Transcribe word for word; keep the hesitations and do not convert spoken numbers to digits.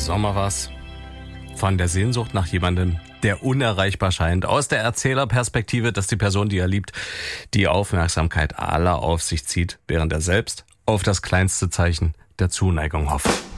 Sommer war's. Von der Sehnsucht nach jemandem, der unerreichbar scheint. Aus der Erzählerperspektive, dass die Person, die er liebt, die Aufmerksamkeit aller auf sich zieht, während er selbst auf das kleinste Zeichen der Zuneigung hofft.